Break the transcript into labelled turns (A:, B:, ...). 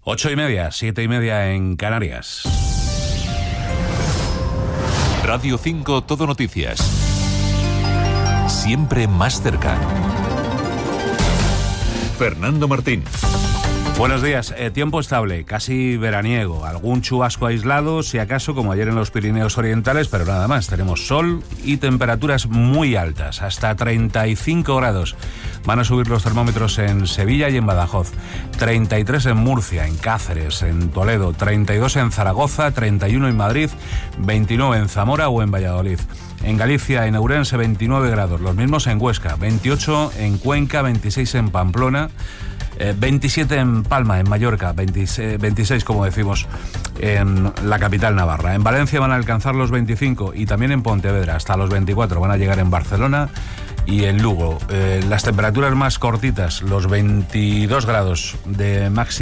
A: 8:30, 7:30 en Canarias.
B: Radio 5 Todo Noticias. Siempre más cerca. Fernando Martín.
A: Buenos días. Tiempo estable, casi veraniego. Algún chubasco aislado, si acaso, como ayer en los Pirineos Orientales, pero nada más. Tenemos sol y temperaturas muy altas, hasta 35 grados. Van a subir los termómetros en Sevilla y en Badajoz. 33 en Murcia, en Cáceres, en Toledo. 32 en Zaragoza, 31 en Madrid, 29 en Zamora o en Valladolid. En Galicia, en Ourense, 29 grados. Los mismos en Huesca. 28 en Cuenca, 26 en Pamplona. 27 en Palma, en Mallorca, 26, como decimos, en la capital navarra. En Valencia van a alcanzar los 25 y también en Pontevedra hasta los 24. Van a llegar en Barcelona y en Lugo. Las temperaturas más cortitas, los 22 grados de máxima.